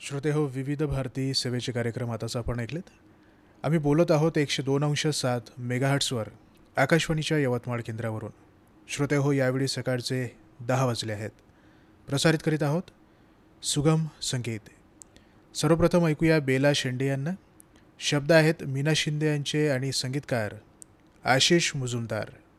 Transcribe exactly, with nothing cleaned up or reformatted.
श्रोते हो, विविध भारती सेवेचे कार्यक्रम आताच आपण ऐकलेत. आम्ही बोलत आहोत एकशे दोन अंश सात मेगाहर्ट्सवर आकाशवाणीच्या यवतमाळ केंद्रावरून. श्रोते हो, यावेळी सकाळचे दहा वाजले आहेत. प्रसारित करीत आहोत सुगम संगीत. सर्वप्रथम ऐकूया बेला शेंडे यांना. शब्द आहेत मीना शिंदे यांचे आणि संगीतकार आशिष मुजुमदार.